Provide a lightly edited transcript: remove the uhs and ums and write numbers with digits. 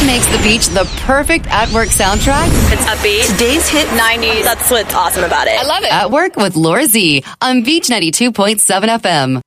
makes the beach the perfect at-work soundtrack. It's upbeat. Today's hit 90s. That's what's awesome about it. I love it. At Work with Laura Z on Beach 92.7 FM.